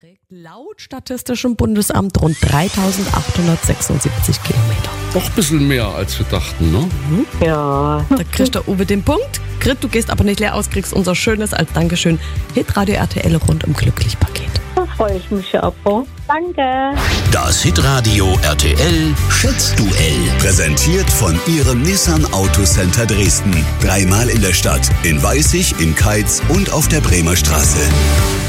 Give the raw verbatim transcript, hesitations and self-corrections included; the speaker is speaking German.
Laut Statistischem Bundesamt rund dreitausendachthundertsechsundsiebzig Kilometer. Doch ein bisschen mehr, als wir dachten, ne? Mhm. Ja. Da kriegt der Uwe den Punkt. Grit, du gehst aber nicht leer aus, kriegst unser schönes als Dankeschön Hitradio R T L rund um Glücklich-Paket. Da freue ich mich ja auch. Danke. Das Hitradio R T L Schätzduell. Präsentiert von Ihrem Nissan Autocenter Dresden. Dreimal in der Stadt, in Weißig, in Keitz und auf der Bremer Straße.